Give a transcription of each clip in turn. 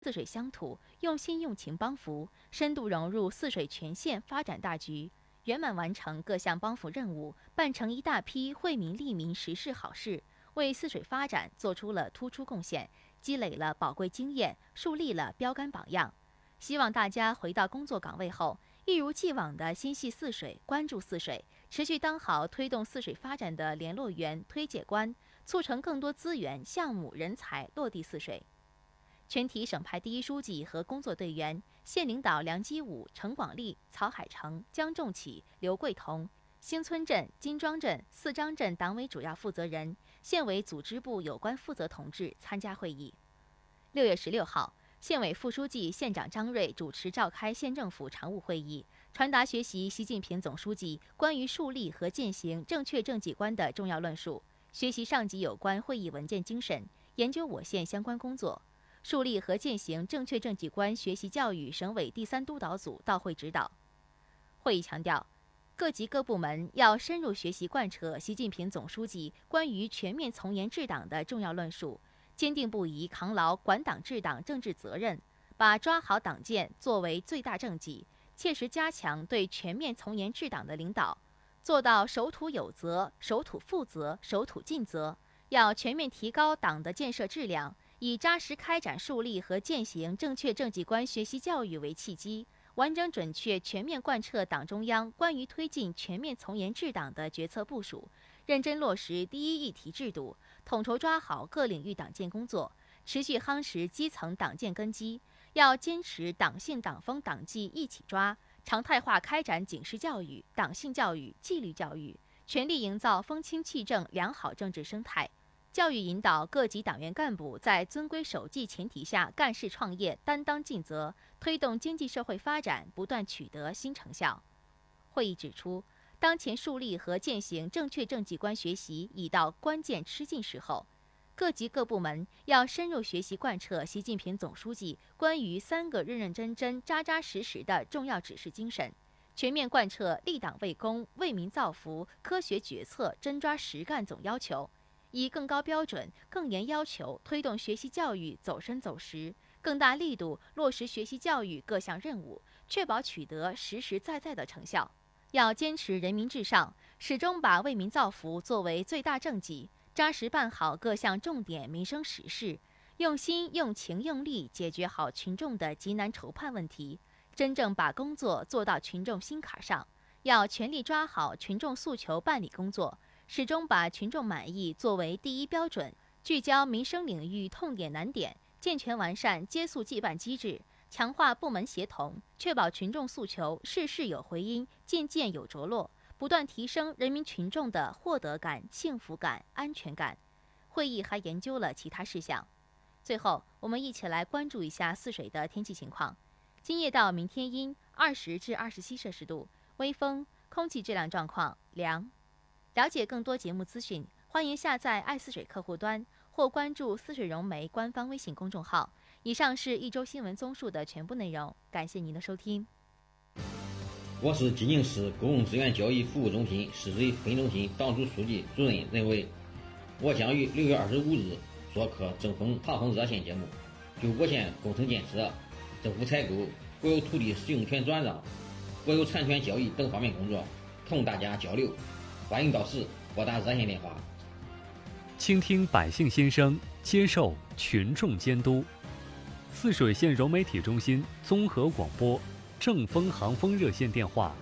泗水乡土，用心用情帮扶，深度融入泗水全县发展大局，圆满完成各项帮扶任务，办成一大批惠民利民实事好事，为泗水发展做出了突出贡献，积累了宝贵经验，树立了标杆榜样。希望大家回到工作岗位后，一如既往地心系泗水，关注泗水，持续当好推动泗水发展的联络员、推介官，促成更多资源、项目、人才落地泗水。全体省派第一书记和工作队员、县领导梁基武、陈广利、曹海成、江仲启、刘桂彤、兴村镇、金庄镇、四张镇党委主要负责人、县委组织部有关负责同志参加会议。6月16号，县委副书记、县长张瑞主持召开县政府常务会议，传达学习习近平总书记关于树立和践行正确政绩观的重要论述，学习上级有关会议文件精神，研究我县相关工作。树立和践行正确政绩观学习教育省委第3督导组到会指导。会议强调，各级各部门要深入学习贯彻习近平总书记关于全面从严治党的重要论述，坚定不移扛牢管党治党政治责任，把抓好党建作为最大政绩，切实加强对全面从严治党的领导，做到守土有责、守土负责、守土尽责。要全面提高党的建设质量，以扎实开展树立和践行正确政绩观学习教育为契机，完整准确全面贯彻党中央关于推进全面从严治党的决策部署，认真落实第一议题制度，统筹抓好各领域党建工作，持续夯实基层党建根基。要坚持党性党风党纪一起抓，常态化开展警示教育、党性教育、纪律教育，全力营造风清气正良好政治生态。教育引导各级党员干部在遵规守纪前提下干事创业，担当尽责，推动经济社会发展不断取得新成效。会议指出，当前树立和践行正确政绩观学习已到关键吃劲时候，各级各部门要深入学习贯彻习近平总书记关于3个认认真真、扎扎实实的重要指示精神，全面贯彻立党为公、为民造福、科学决策、真抓实干总要求，以更高标准、更严要求推动学习教育走深走实，更大力度落实学习教育各项任务，确保取得实实在在的成效。要坚持人民至上，始终把为民造福作为最大政绩，扎实办好各项重点民生实事，用心、用情、用力解决好群众的急难愁盼问题，真正把工作做到群众心坎上。要全力抓好群众诉求办理工作，始终把群众满意作为第一标准，聚焦民生领域痛点难点，健全完善接诉际办机制，强化部门协同，确保群众诉求事事有回音，件件有着落，不断提升人民群众的获得感、幸福感、安全感。会议还研究了其他事项。最后，我们一起来关注一下泗水的天气情况。今夜到明天阴，20至27摄氏度，微风，空气质量状况良。了解更多节目资讯，欢迎下载爱泗水客户端或关注泗水融媒官方微信公众号。以上是一周新闻综述的全部内容，感谢您的收听。 我是济宁市公共资源交易服务中心市水分中心党组书记主任任伟，我将于6月25日做客政风航空热线节目，就我县工程建设、政府采购、国有土地使用权转让、国有产权交易等方面工作同大家交流。欢迎到时拨打热线电话， 倾听百姓心声，接受群众监督。泗水县融媒体中心综合广播政风航风热线电话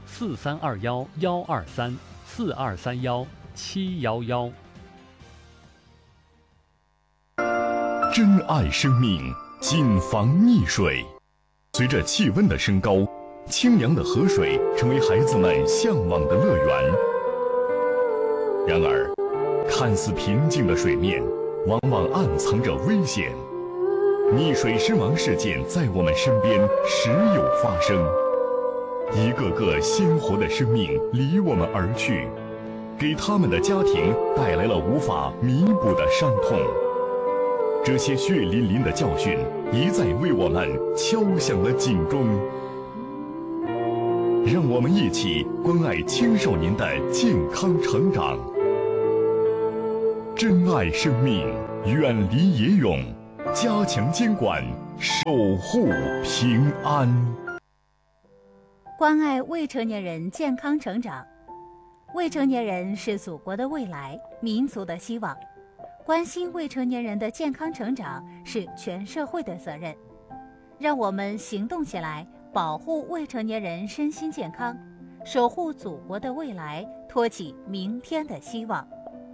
：4321-123，4231-711。 珍爱生命，谨防溺水。随着气温的升高，清凉的河水成为孩子们向往的乐园。然而，看似平静的水面，往往暗藏着危险。溺水身亡事件在我们身边时有发生，一个个鲜活的生命离我们而去，给他们的家庭带来了无法弥补的伤痛。这些血淋淋的教训一再为我们敲响了警钟。让我们一起关爱青少年的健康成长，珍爱生命，远离野泳， 加强监管，守护平安。 关爱未成年人健康成长。未成年人是祖国的未来，民族的希望。关心未成年人的健康成长是全社会的责任。让我们行动起来，保护未成年人身心健康，守护祖国的未来，托起明天的希望。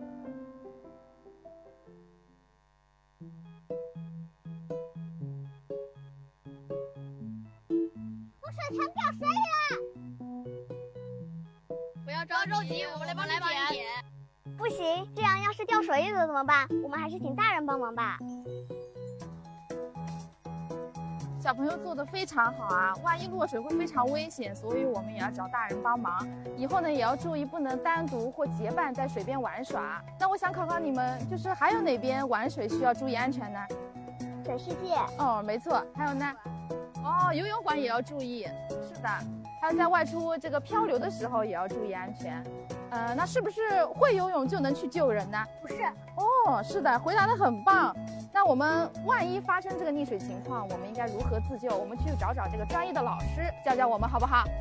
我水塘掉水里了！ 不要着急，我们来帮你捡。 不行，这样要是掉水里了怎么办？我们还是请大人帮忙吧。 小朋友做得非常好啊，万一落水会非常危险，所以我们也要找大人帮忙。以后呢，也要注意不能单独或结伴在水边玩耍。那我想考考你们，就是还有哪边玩水需要注意安全呢？ 水世界。 哦，没错。还有呢？哦，游泳馆也要注意。是的，还有在外出这个漂流的时候也要注意安全。那是不是会游泳就能去救人呢？ 不是。 哦，是的，回答得很棒。那我们万一发生这个溺水情况，我们应该如何自救？我们去找这个专业的老师教教我们，好不好？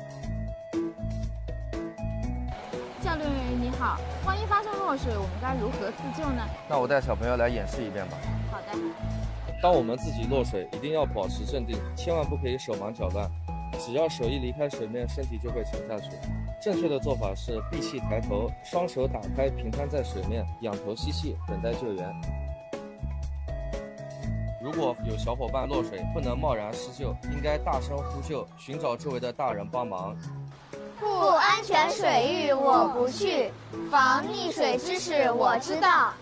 教练员你好，万一发生落水，我们该如何自救呢？ 那我带小朋友来演示一遍吧。 好的。 当我们自己落水，一定要保持镇定，千万不可以手忙脚乱。只要手一离开水面，身体就会沉下去。正确的做法是闭气抬头，双手打开，平摊在水面，仰头吸气，等待救援。如果有小伙伴落水，不能贸然施救，应该大声呼救，寻找周围的大人帮忙。 不安全水域我不去，防溺水知识我知道。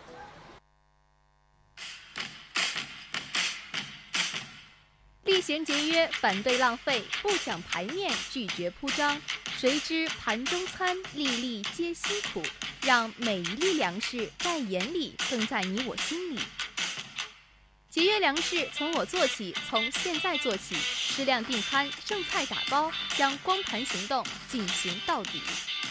厉行节约，反对浪费，不讲排面，拒绝铺张。谁知盘中餐，粒粒皆辛苦。让每一粒粮食在眼里，更在你我心里。节约粮食从我做起，从现在做起。适量订餐，剩菜打包，将光盘行动进行到底。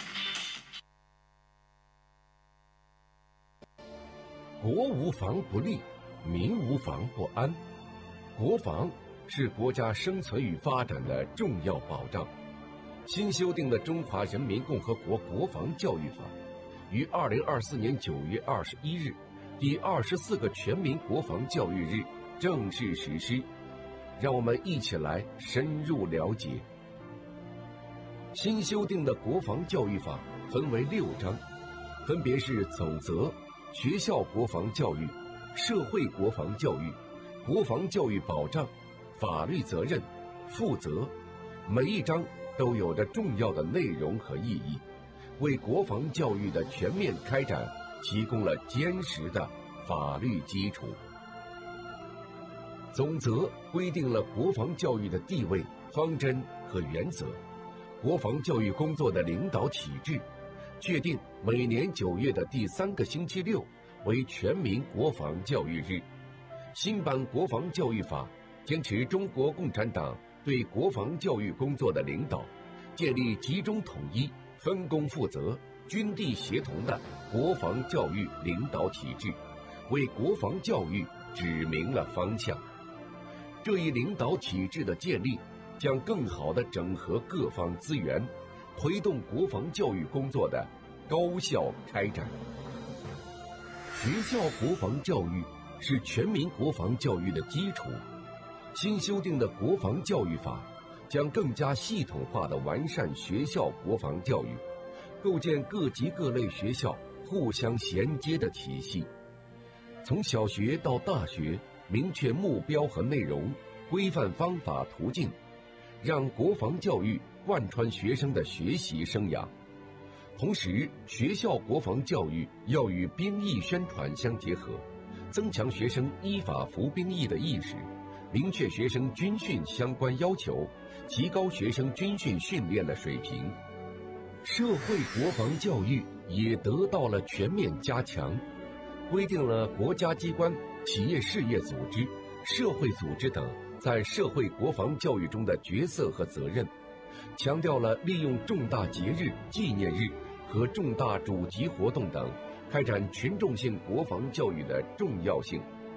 国无防不立，民无防不安。国防是国家生存与发展的重要保障。新修订的《中华人民共和国国防教育法》于2024年9月21日第24个全民国防教育日正式实施。让我们一起来深入了解。新修订的国防教育法分为6章，分别是总则、学校国防教育、社会国防教育、国防教育保障、法律责任、负责。每一章都有着重要的内容和意义，为国防教育的全面开展提供了坚实的法律基础。总则规定了国防教育的地位、方针和原则，国防教育工作的领导体制，确定每年9月的第3个星期六为全民国防教育日。新版国防教育法坚持中国共产党对国防教育工作的领导，建立集中统一、分工负责、军地协同的国防教育领导体制，为国防教育指明了方向。这一领导体制的建立，将更好地整合各方资源，推动国防教育工作的高效开展。学校国防教育是全民国防教育的基础。新修订的国防教育法将更加系统化地完善学校国防教育，构建各级各类学校互相衔接的体系。从小学到大学，明确目标和内容，规范方法途径，让国防教育贯穿学生的学习生涯。同时，学校国防教育要与兵役宣传相结合，增强学生依法服兵役的意识，明确学生军训相关要求，提高学生军训训练的水平。社会国防教育也得到了全面加强，规定了国家机关、企业事业组织、社会组织等在社会国防教育中的角色和责任，强调了利用重大节日、纪念日和重大主题活动等开展群众性国防教育的重要性。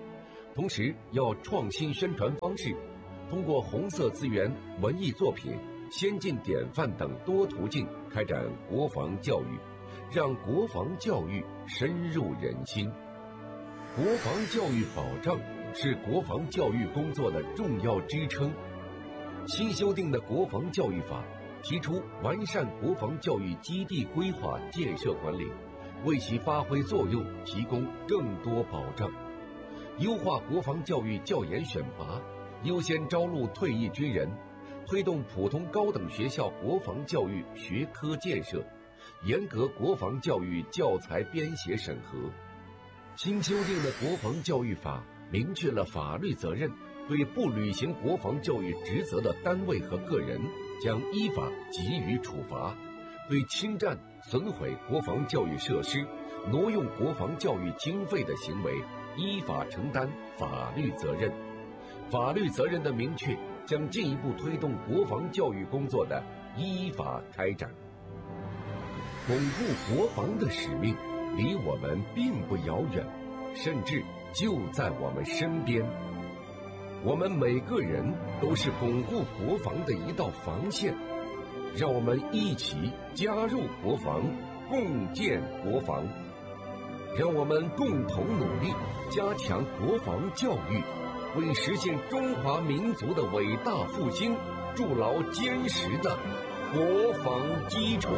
同时要创新宣传方式，通过红色资源、文艺作品、先进典范等多途径开展国防教育，让国防教育深入人心。国防教育保障是国防教育工作的重要支撑。新修订的国防教育法提出完善国防教育基地规划建设管理，为其发挥作用提供更多保障。优化国防教育教研选拔，优先招录退役军人，推动普通高等学校国防教育学科建设，严格国防教育教材编写审核。新修订的国防教育法明确了法律责任，对不履行国防教育职责的单位和个人将依法给予处罚，对侵占、损毁国防教育设施、挪用国防教育经费的行为依法承担法律责任。法律责任的明确将进一步推动国防教育工作的依法开展。巩固国防的使命离我们并不遥远，甚至就在我们身边。我们每个人都是巩固国防的一道防线，让我们一起加入国防，共建国防。让我们共同努力，加强国防教育，为实现中华民族的伟大复兴筑牢坚实的国防基础。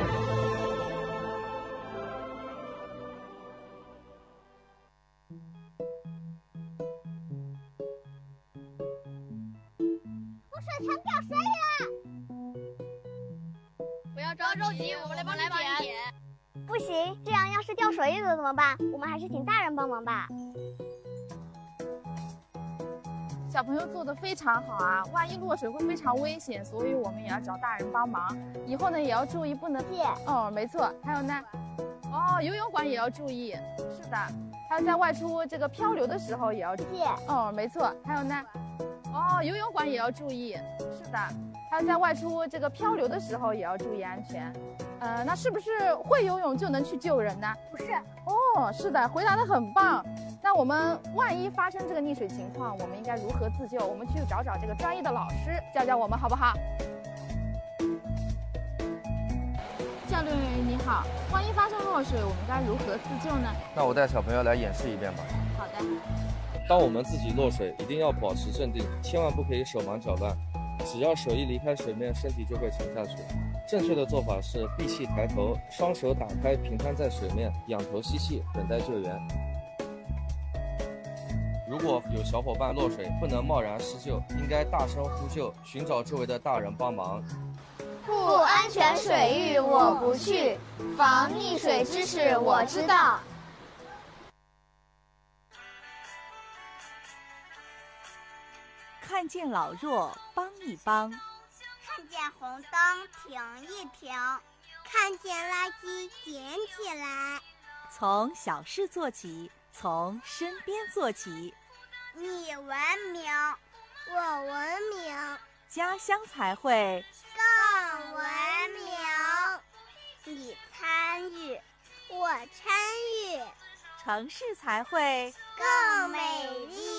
水塘掉水里了！不要着急，我们来帮你捡。 不行，这样要是掉水里了怎么办？我们还是请大人帮忙吧。 小朋友做得非常好啊，万一落水会非常危险，所以我们也要找大人帮忙。以后呢也要注意不能借。哦，没错。还有呢，游泳馆也要注意。是的，还有在外出这个漂流的时候也要注意。哦，没错。还有呢，游泳馆也要注意。是的，还有在外出这个漂流的时候也要注意安全。那是不是会游泳就能去救人呢？ 不是。 哦，是的，回答得很棒。那我们万一发生这个溺水情况，我们应该如何自救？我们去找这个专业的老师教教我们，好不好？教练员你好，万一发生落水，我们该如何自救呢？ 那我带小朋友来演示一遍吧。 好的。 当我们自己落水，一定要保持镇定，千万不可以手忙脚乱。只要手一离开水面，身体就会沉下去。正确的做法是闭气抬头，双手打开，平摊在水面，仰头吸气，等待救援。如果有小伙伴落水，不能贸然施救，应该大声呼救，寻找周围的大人帮忙。 不安全水域我不去，防溺水知识我知道。 看见老弱帮一帮， 看见红灯停一停，看见垃圾捡起来。 从小事做起，从身边做起。 你文明，我文明， 家乡才会更文明。你参与，我参与， 城市才会更美丽。